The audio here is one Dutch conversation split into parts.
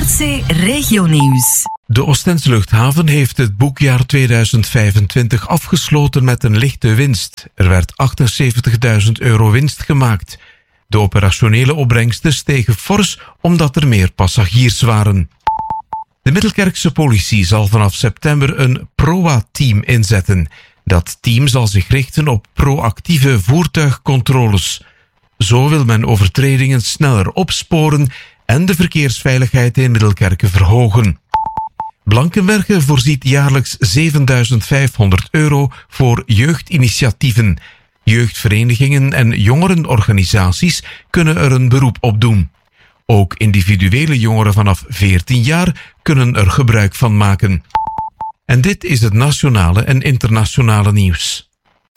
Noordzee Regionieuws. De Oostense luchthaven heeft het boekjaar 2025 afgesloten met een lichte winst. Er werd €78.000 winst gemaakt. De operationele opbrengsten stegen fors omdat er meer passagiers waren. De Middelkerkse politie zal vanaf september een PROA-team inzetten. Dat team zal zich richten op proactieve voertuigcontroles. Zo wil men overtredingen sneller opsporen en de verkeersveiligheid in Middelkerke verhogen. Blankenberge voorziet jaarlijks €7.500 voor jeugdinitiatieven. Jeugdverenigingen en jongerenorganisaties kunnen er een beroep op doen. Ook individuele jongeren vanaf 14 jaar kunnen er gebruik van maken. En dit is het nationale en internationale nieuws.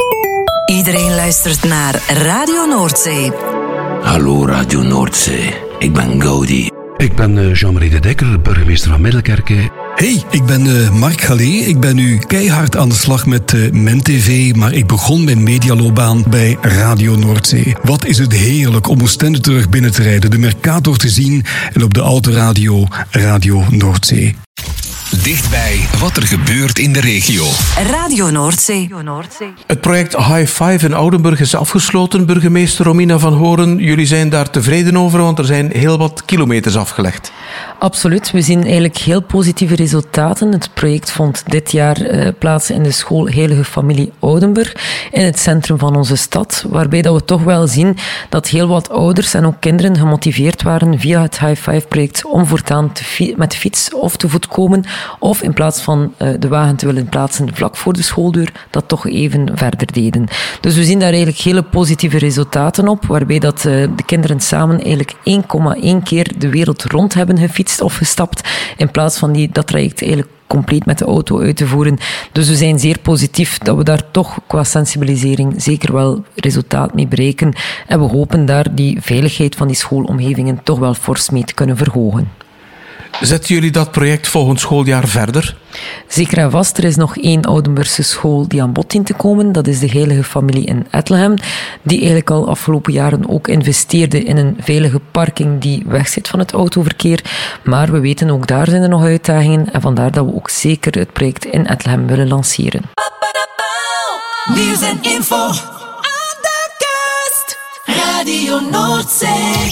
Iedereen luistert naar Radio Noordzee. Hallo Radio Noordzee, ik ben Gaudi. Ik ben Jean-Marie de Dekker, burgemeester van Middelkerke. Hey, ik ben Mark Galé. Ik ben nu keihard aan de slag met MenTV, maar ik begon mijn medialoopbaan bij Radio Noordzee. Wat is het heerlijk om Oostende terug binnen te rijden, de Mercator te zien en op de autoradio Radio Noordzee. Dichtbij wat er gebeurt in de regio. Radio Noordzee. Het project High Five in Oudenburg is afgesloten. Burgemeester Romina van Horen, jullie zijn daar tevreden over, want er zijn heel wat kilometers afgelegd. Absoluut. We zien eigenlijk heel positieve resultaten. Het project vond dit jaar plaats in de school Heilige Familie Oudenburg, in het centrum van onze stad, waarbij dat we toch wel zien dat heel wat ouders en ook kinderen gemotiveerd waren via het High Five project om voortaan met de fiets of te voet komen, of in plaats van de wagen te willen plaatsen vlak voor de schooldeur, dat toch even verder deden. Dus we zien daar eigenlijk hele positieve resultaten op, waarbij dat de kinderen samen eigenlijk 1,1 keer de wereld rond hebben gefietst of gestapt, in plaats van dat traject eigenlijk compleet met de auto uit te voeren. Dus we zijn zeer positief dat we daar toch qua sensibilisering zeker wel resultaat mee bereiken. En we hopen daar die veiligheid van die schoolomgevingen toch wel fors mee te kunnen verhogen. Zetten jullie dat project volgend schooljaar verder? Zeker en vast. Er is nog 1 Oudenburgse school die aan bod dient te komen. Dat is de Heilige Familie in Ettelhem, die eigenlijk al afgelopen jaren ook investeerde in een veilige parking die wegzit van het autoverkeer. Maar we weten, ook daar zijn er nog uitdagingen en vandaar dat we ook zeker het project in Ettelhem willen lanceren. Nieuws en info aan de kust. Radio Noordzee.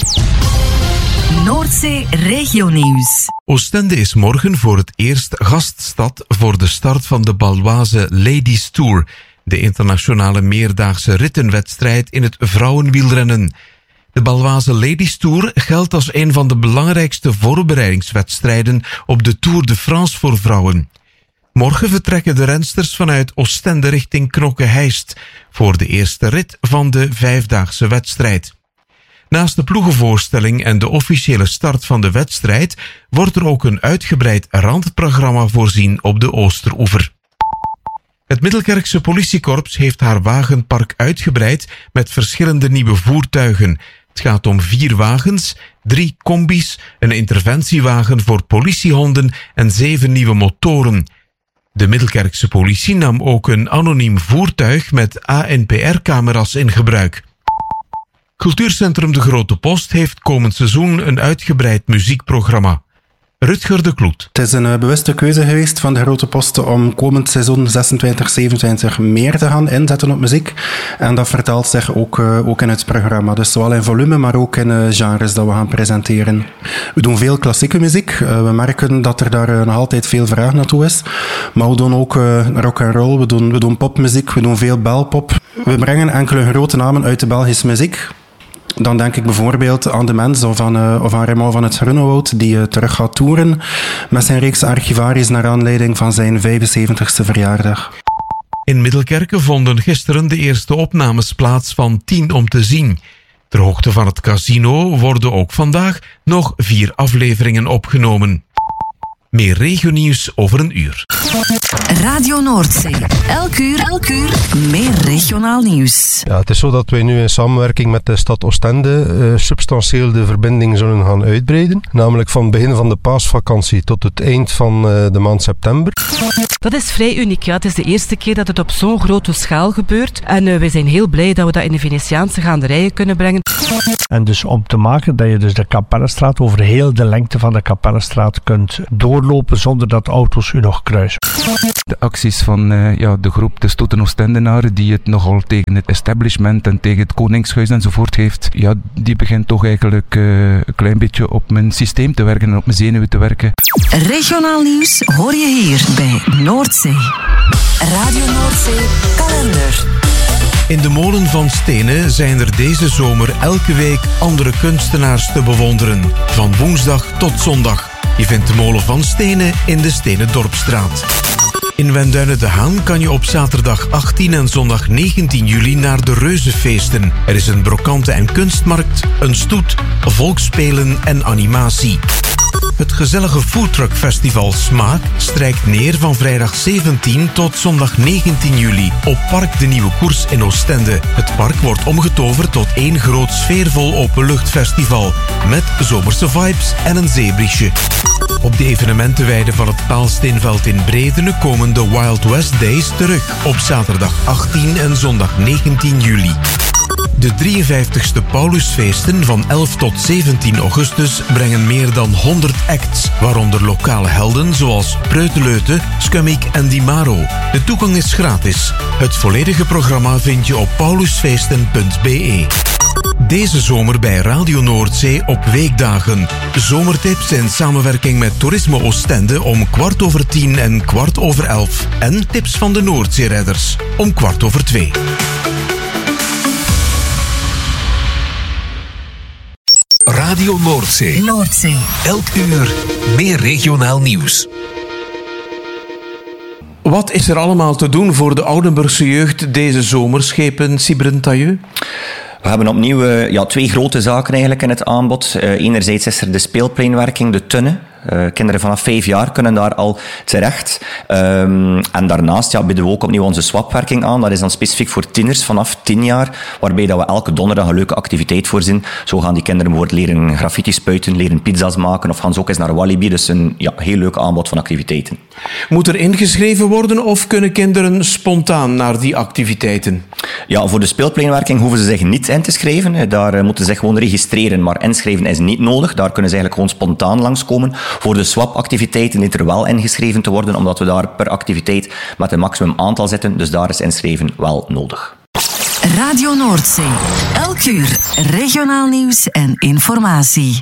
Noordzee Regionieuws. Oostende is morgen voor het eerst gaststad voor de start van de Baloise Ladies Tour, de internationale meerdaagse rittenwedstrijd in het vrouwenwielrennen. De Baloise Ladies Tour geldt als een van de belangrijkste voorbereidingswedstrijden op de Tour de France voor vrouwen. Morgen vertrekken de rensters vanuit Oostende richting Knokke-Heist voor de eerste rit van de 5-daagse wedstrijd. Naast de ploegenvoorstelling en de officiële start van de wedstrijd wordt er ook een uitgebreid randprogramma voorzien op de Oosteroever. Het Middelkerkse politiekorps heeft haar wagenpark uitgebreid met verschillende nieuwe voertuigen. Het gaat om 4 wagens, 3 combis, een interventiewagen voor politiehonden en 7 nieuwe motoren. De Middelkerkse politie nam ook een anoniem voertuig met ANPR-camera's in gebruik. Cultuurcentrum De Grote Post heeft komend seizoen een uitgebreid muziekprogramma. Rutger de Kloet. Het is een bewuste keuze geweest van De Grote Post om komend seizoen 26-27 meer te gaan inzetten op muziek. En dat vertaalt zich ook in het programma. Dus zowel in volume, maar ook in genres dat we gaan presenteren. We doen veel klassieke muziek. We merken dat er daar nog altijd veel vraag naartoe is. Maar we doen ook rock and roll, we doen popmuziek, we doen veel belpop. We brengen enkele grote namen uit de Belgische muziek. Dan denk ik bijvoorbeeld aan De Mens of aan Raymond van het Groenewoud, die terug gaat toeren met zijn reeks Archivaries naar aanleiding van zijn 75ste verjaardag. In Middelkerke vonden gisteren de eerste opnames plaats van 10 om te zien. Ter hoogte van het casino worden ook vandaag nog 4 afleveringen opgenomen. Meer regionieuws over een uur. Radio Noordzee. Elk uur meer regionaal nieuws. Ja, het is zo dat wij nu in samenwerking met de stad Oostende substantieel de verbinding zullen gaan uitbreiden. Namelijk van het begin van de paasvakantie tot het eind van de maand september. Dat is vrij uniek. Ja. Het is de eerste keer dat het op zo'n grote schaal gebeurt. En wij zijn heel blij dat we dat in de Venetiaanse gaanderijen kunnen brengen. En dus om te maken dat je dus de Kapellenstraat over heel de lengte van de Kapellenstraat kunt doorlopen zonder dat auto's u nog kruisen. De acties van de groep de Stoeten Oostendenaren die het nogal tegen het establishment en tegen het Koningshuis enzovoort heeft, ja, die begint toch eigenlijk een klein beetje op mijn systeem te werken en op mijn zenuwen te werken. Regionaal nieuws hoor je hier bij Noordzee. Radio Noordzee kalender. In de molen van Stenen zijn er deze zomer elke week andere kunstenaars te bewonderen. Van woensdag tot zondag. Je vindt de molen van Stenen in de Stenen Dorpstraat. In Wenduinen de Haan kan je op zaterdag 18 en zondag 19 juli naar de Reuzenfeesten. Er is een brokante- en kunstmarkt, een stoet, volksspelen en animatie. Het gezellige foodtruckfestival Smaak strijkt neer van vrijdag 17 tot zondag 19 juli op Park de Nieuwe Koers in Oostende. Het park wordt omgetoverd tot één groot sfeervol openluchtfestival met zomerse vibes en een zeebriesje. Op de evenementenweide van het Paalsteenveld in Bredene komen de Wild West Days terug op zaterdag 18 en zondag 19 juli. De 53ste Paulusfeesten van 11 tot 17 augustus brengen meer dan 100 acts, waaronder lokale helden zoals Preuteleute, Skumik en Di Maro. De toegang is gratis. Het volledige programma vind je op paulusfeesten.be. Deze zomer bij Radio Noordzee op weekdagen. Zomertips in samenwerking met Toerisme Oostende om 10:15 en 11:15. En tips van de Noordzeeredders om 2:15. Radio Noordzee. Noordzee. Elk uur meer regionaal nieuws. Wat is er allemaal te doen voor de Oudenburgse jeugd deze zomer, schepen Sybren Tailleux? We hebben opnieuw 2 grote zaken eigenlijk in het aanbod. Enerzijds is er de speelpleinwerking, de Tunne. Kinderen vanaf 5 jaar kunnen daar al terecht. En daarnaast bieden we ook opnieuw onze swapwerking aan. Dat is dan specifiek voor tieners vanaf 10 jaar, waarbij dat we elke donderdag een leuke activiteit voorzien. Zo gaan die kinderen bijvoorbeeld leren graffiti spuiten, leren pizza's maken of gaan ze ook eens naar Walibi. Dus een heel leuk aanbod van activiteiten. Moet er ingeschreven worden of kunnen kinderen spontaan naar die activiteiten? Ja, voor de speelpleinwerking hoeven ze zich niet in te schrijven. Daar moeten ze zich gewoon registreren, maar inschrijven is niet nodig. Daar kunnen ze eigenlijk gewoon spontaan langskomen. Voor de swap-activiteiten dient er wel ingeschreven te worden, omdat we daar per activiteit met een maximum aantal zitten. Dus daar is inschrijven wel nodig. Radio Noordzee. Elk uur regionaal nieuws en informatie.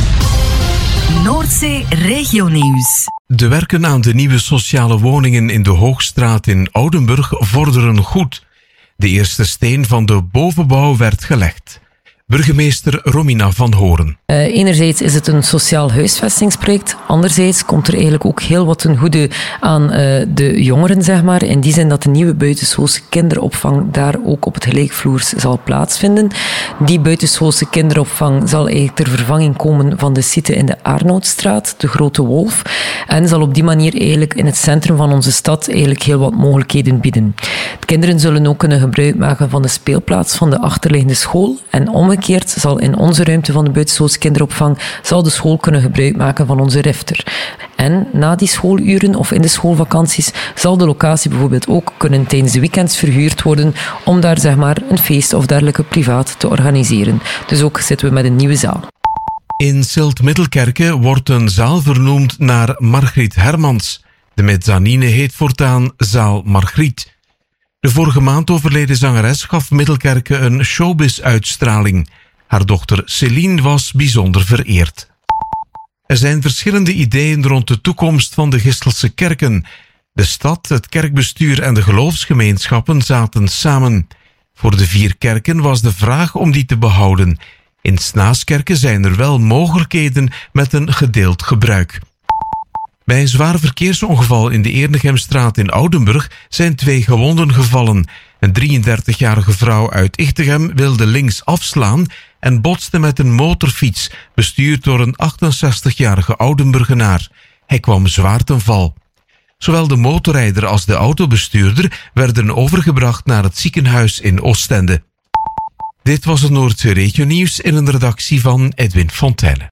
Noordzee regionieuws. De werken aan de nieuwe sociale woningen in de Hoogstraat in Oudenburg vorderen goed. De eerste steen van de bovenbouw werd gelegd. Burgemeester Romina van Horen. Enerzijds is het een sociaal huisvestingsproject. Anderzijds komt er eigenlijk ook heel wat ten goede aan de jongeren, zeg maar. In die zin dat de nieuwe buitenschoolse kinderopvang daar ook op het gelijkvloers zal plaatsvinden. Die buitenschoolse kinderopvang zal eigenlijk ter vervanging komen van de site in de Arnoudstraat, de Grote Wolf. En zal op die manier eigenlijk in het centrum van onze stad eigenlijk heel wat mogelijkheden bieden. De kinderen zullen ook kunnen gebruik maken van de speelplaats van de achterliggende school. En omgekeerd zal in onze ruimte van de buitenschoolse kinderopvang zal de school kunnen gebruik maken van onze rifter. En na die schooluren of in de schoolvakanties zal de locatie bijvoorbeeld ook kunnen tijdens de weekends verhuurd worden om daar zeg maar een feest of dergelijke privaat te organiseren. Dus ook zitten we met een nieuwe zaal. In Silt-Middelkerke wordt een zaal vernoemd naar Margriet Hermans. De mezzanine heet voortaan Zaal Margriet. De vorige maand overleden zangeres gaf Middelkerke een showbiz-uitstraling. Haar dochter Céline was bijzonder vereerd. Er zijn verschillende ideeën rond de toekomst van de Gistelse kerken. De stad, het kerkbestuur en de geloofsgemeenschappen zaten samen. Voor de 4 kerken was de vraag om die te behouden. In Snaaskerke zijn er wel mogelijkheden met een gedeeld gebruik. Bij een zwaar verkeersongeval in de Ernegemstraat in Oudenburg zijn 2 gewonden gevallen. Een 33-jarige vrouw uit Ichtegem wilde links afslaan en botste met een motorfiets, bestuurd door een 68-jarige Oudenburgenaar. Hij kwam zwaar ten val. Zowel de motorrijder als de autobestuurder werden overgebracht naar het ziekenhuis in Oostende. Dit was het Noordzee Regio Nieuws in een redactie van Edwin Fontaine.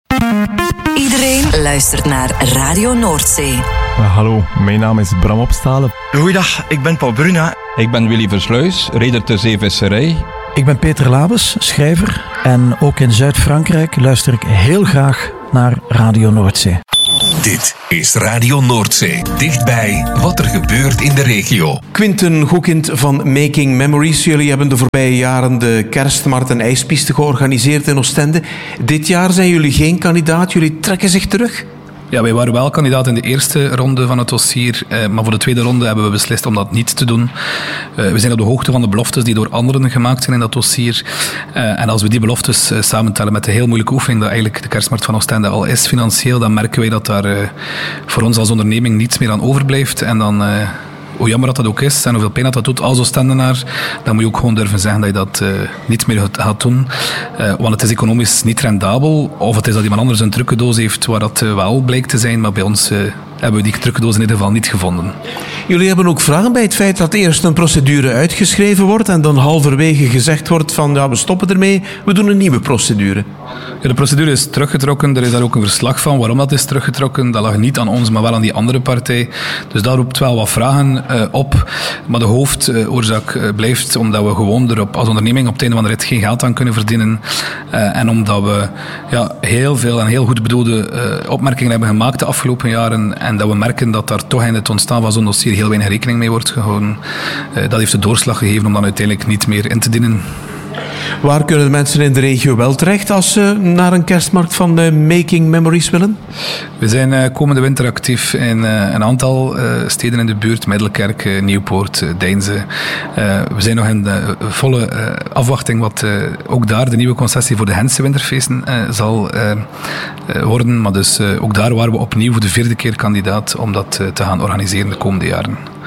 Iedereen luistert naar Radio Noordzee. Hallo, mijn naam is Bram Opstalen. Goeiedag, ik ben Paul Bruna. Ik ben Willy Versluis, reder ter zeevisserij. Ik ben Peter Labes, schrijver. En ook in Zuid-Frankrijk luister ik heel graag naar Radio Noordzee. Dit is Radio Noordzee. Dichtbij wat er gebeurt in de regio. Quinten Goekind van Making Memories. Jullie hebben de voorbije jaren de kerstmarkt en ijspiste georganiseerd in Oostende. Dit jaar zijn jullie geen kandidaat. Jullie trekken zich terug? Ja, wij waren wel kandidaat in de eerste ronde van het dossier, maar voor de tweede ronde hebben we beslist om dat niet te doen. We zijn op de hoogte van de beloftes die door anderen gemaakt zijn in dat dossier. En als we die beloftes samentellen met de heel moeilijke oefening dat eigenlijk de kerstmarkt van Oostende al is financieel, dan merken wij dat daar voor ons als onderneming niets meer aan overblijft. En dan... hoe jammer dat ook is en hoeveel pijn dat doet als Oostendenaar, dan moet je ook gewoon durven zeggen dat je dat niet meer gaat doen. Want het is economisch niet rendabel. Of het is dat iemand anders een trucendoos heeft waar dat wel blijkt te zijn. Maar bij ons hebben we die trucendoos in ieder geval niet gevonden. Jullie hebben ook vragen bij het feit dat eerst een procedure uitgeschreven wordt en dan halverwege gezegd wordt van ja, we stoppen ermee, we doen een nieuwe procedure. Ja, de procedure is teruggetrokken. Er is daar ook een verslag van waarom dat is teruggetrokken. Dat lag niet aan ons, maar wel aan die andere partij. Dus dat roept wel wat vragen op. Maar de hoofdoorzaak blijft omdat we gewoon erop als onderneming op het einde van de rit geen geld aan kunnen verdienen. En omdat we heel veel en heel goed bedoelde opmerkingen hebben gemaakt de afgelopen jaren. En dat we merken dat daar toch in het ontstaan van zo'n dossier heel weinig rekening mee wordt gehouden. Dat heeft de doorslag gegeven om dan uiteindelijk niet meer in te dienen. Waar kunnen mensen in de regio wel terecht als ze naar een kerstmarkt van Making Memories willen? We zijn komende winter actief in een aantal steden in de buurt. Middelkerk, Nieuwpoort, Deinze. We zijn nog in de volle afwachting wat ook daar de nieuwe concessie voor de Gentse winterfeesten zal worden. Maar dus ook daar waren we opnieuw voor de 4e keer kandidaat om dat te gaan organiseren de komende jaren.